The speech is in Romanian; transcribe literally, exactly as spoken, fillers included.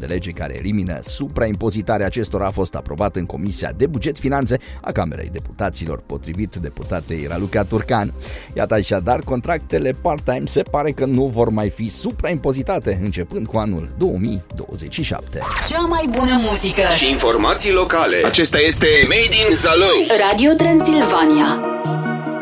de lege care elimină supraimpozitarea acestora a fost aprobat în Comisia de Buget Finanțe a Camerei Deputaților, potrivit deputatei Raluca Turcan. Iată așadar, contractele part-time se pare că nu vor mai fi supraimpozitate începând cu anul două mii douăzeci și șapte. Cea mai bună muzică și informații locale. Acesta este Made in Zalău. Radio Transilvania.